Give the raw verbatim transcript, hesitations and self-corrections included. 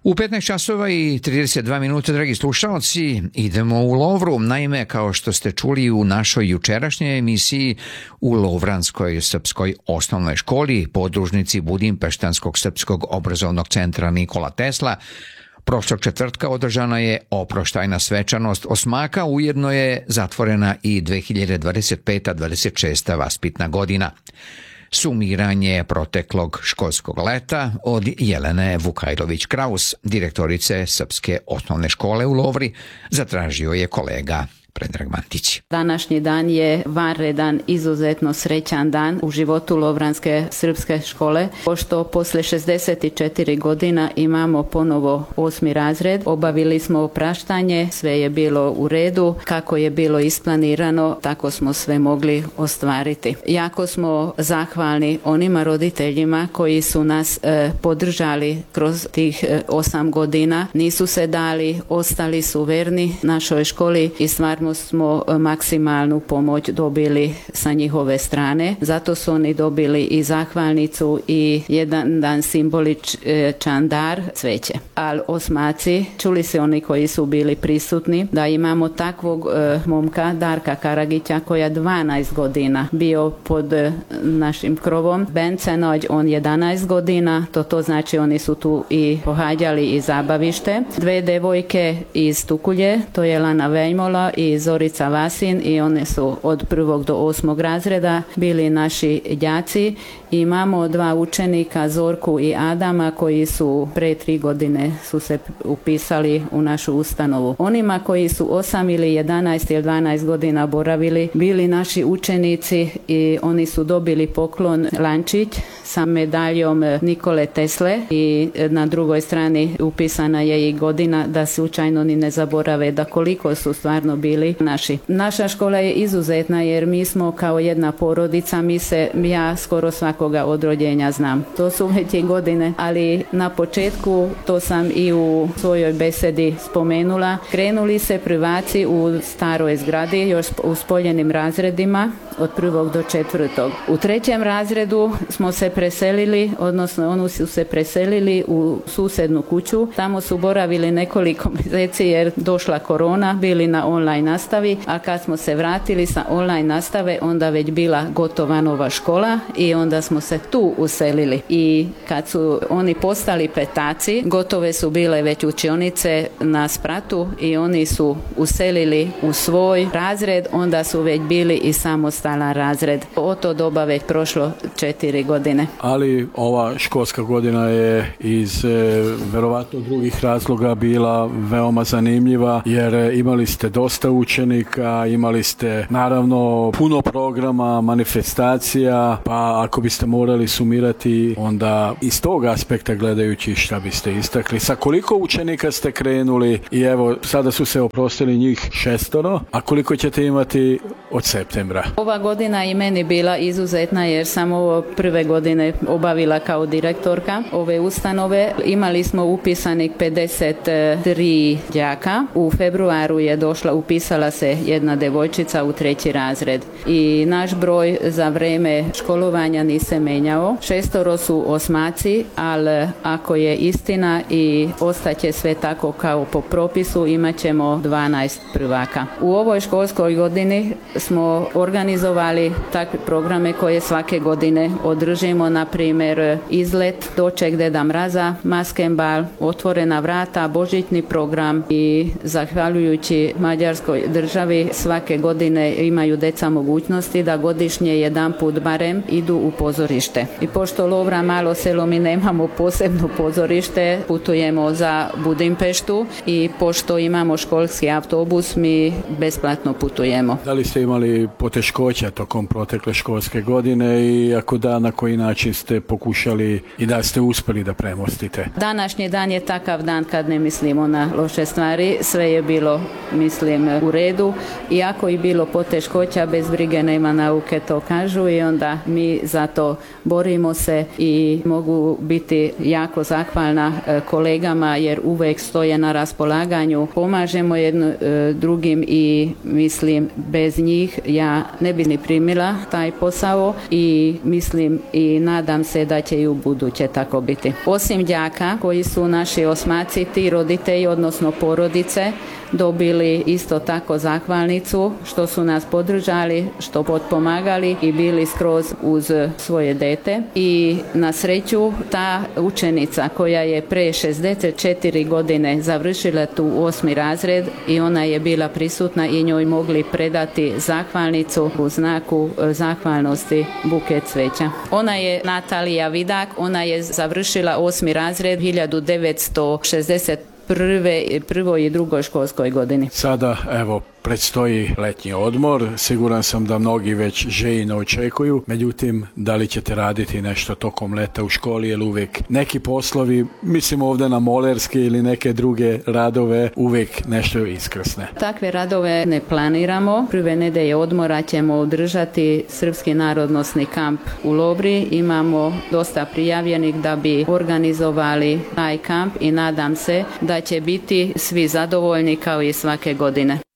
U petnaest časova i trideset dva minuta, dragi slušalci, idemo u Lovru. Naime, kao što ste čuli u našoj jučerašnjoj emisiji, u Lovranskoj srpskoj osnovnoj školi, podružnici Budimpeštanskog srpskog obrazovnog centra Nikola Tesla, prošlog četvrtka održana je oproštajna svečanost osmaka, ujedno je zatvorena i dve hiljade dvadeset peta dvadeset šesta vaspitna godina. Sumiranje proteklog školskog leta od Jelene Vukajlović-Kraus, direktorice Srpske osnovne škole u Lovri, zatražio je kolega Predrag Mantić. Današnji dan je vanredan, izuzetno srećan dan u životu Lovranske srpske škole, pošto posle šezdeset četiri godina imamo ponovo osmi razred. Obavili smo opraštanje, sve je bilo u redu, kako je bilo isplanirano, tako smo sve mogli ostvariti. Jako smo zahvalni onima roditeljima koji su nas e, podržali kroz tih e, osam godina, nisu se dali, ostali su verni našoj školi i stvarno smo maksimalnu pomoć dobili sa njihove strane. Zato su oni dobili i zahvalnicu i jedan dan simboličan dar, cveće. Ali osmaci, čuli se oni koji su bili prisutni, da imamo takvog e, momka Darka Karagića koja dvanaest godina bio pod e, našim krovom. Bence Noć, on jedanaest godina, to to znači oni su tu i pohađali i zabavište. Dve devojke iz Tukulje, to je Lana Vejmola i Zorica Vasin, i one su od prvog do osmog razreda bili naši đaci. Imamo dva učenika, Zorku i Adama, koji su pre tri godine su se upisali u našu ustanovu. Onima koji su osam ili jedanaest ili dvanaest godina boravili, bili naši učenici i oni su dobili poklon lančić sa medaljom Nikole Tesle i na drugoj strani upisana je i godina, da slučajno ni ne zaborave da koliko su stvarno bili naši. Naša škola je izuzetna jer mi smo kao jedna porodica, mi se, ja skoro svakoga od rođenja znam. To su već godine, ali na početku, to sam i u svojoj besedi spomenula, krenuli se prvaci u staroj zgradi, još u spoljenim razredima, od prvog do četvrtog. U trećem razredu smo se preselili, odnosno oni su se preselili u susednu kuću. Tamo su boravili nekoliko mjeseci jer došla korona, bili na online nastavi, a kad smo se vratili sa online nastave, onda već bila gotova nova škola i onda smo se tu uselili. I kad su oni postali petaci, gotove su bile već učionice na spratu i oni su uselili u svoj razred, onda su već bili i samostalan razred. Od to doba već prošlo četiri godine. Ali ova školska godina je iz e, verovatno drugih razloga bila veoma zanimljiva, jer imali ste dosta učenika, imali ste naravno puno programa, manifestacija, pa ako biste morali sumirati onda iz tog aspekta gledajući šta biste istakli, sa koliko učenika ste krenuli i evo sada su se oprostili njih šestoro, a koliko ćete imati od septembra? Ova godina i meni bila izuzetna jer sam ovo prve godine obavila kao direktorka ove ustanove. Imali smo upisanih pedeset tri đaka. U februaru je došla, upisala se jedna devojčica u treći razred i naš broj za vreme školovanja ni se menjao. Šestoro su osmaci, ali ako je istina i ostaće sve tako kao po propisu, imat ćemo dvanaest prvaka. U ovoj školskoj godini smo organizovali takve programe koje svake godine održimo, na primjer izlet, doček Deda Mraza, maskenbal, otvorena vrata, božićni program i zahvaljujući Mađarskoj državi svake godine imaju deca mogućnosti da godišnje jedan put barem idu u pozorište. I pošto Lovra malo selo, mi nemamo posebno pozorište, putujemo za Budimpeštu i pošto imamo školski autobus, mi besplatno putujemo. Da li ste imali poteškoća tokom protekle školske godine i ako da, na koji način ste pokušali i da ste uspjeli da premostite? Današnji dan je takav dan kad ne mislimo na loše stvari, sve je bilo, mislim, u redu, iako i bilo poteškoća, bez brige nema nauke, to kažu, i onda mi zato borimo se i mogu biti jako zahvalna kolegama jer uvek stoje na raspolaganju, pomažemo jedno drugim i mislim bez njih njih ja ne bi ni primila taj posao i mislim i nadam se da će i u buduće tako biti. Osim đaka koji su naši osmaci, ti roditelji odnosno porodice dobili isto tako zahvalnicu što su nas podržali, što potpomagali i bili skroz uz svoje dete. I na sreću ta učenica koja je pre šezdeset četiri godine završila tu osmi razred i ona je bila prisutna i njoj mogli predati zahvalnicu u znaku zahvalnosti buket cveća. Ona je Natalija Vidak, ona je završila osmi razred hiljadu devetsto šezdeset prve, prvoj i drugoj školskoj godini. Sada, evo, predstoji letnji odmor, siguran sam da mnogi već željno očekuju, međutim, da li ćete raditi nešto tokom leta u školi, jer uvijek neki poslovi, mislim ovdje na molerske ili neke druge radove, uvijek nešto iskrsne. Takve radove ne planiramo. Prve nedelje odmora ćemo održati Srpski narodnosni kamp u Lovri. Imamo dosta prijavljenih da bi organizovali taj kamp i nadam se da će biti svi zadovoljni kao i svake godine.